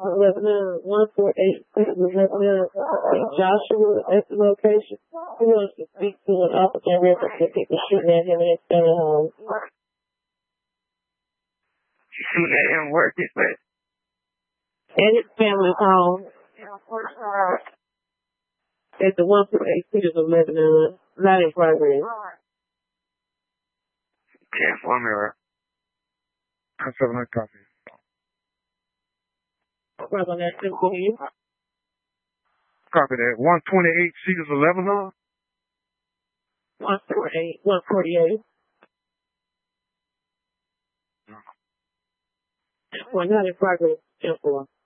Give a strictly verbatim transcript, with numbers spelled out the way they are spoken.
Lebanon, one four eight six Lebanon, Joshua at the location. He wants to speak to an officer with the people shooting at him in his family home. Shooting at him where this at? At his family home. At the one four eight six of Lebanon, not in progress. Yeah, one minute. I'm serving her coffee. Right on that simple here. Copy that. one twenty-eight Cedars of Lebanon. one forty-eight, one forty-eight. Well, not in progress, ten four.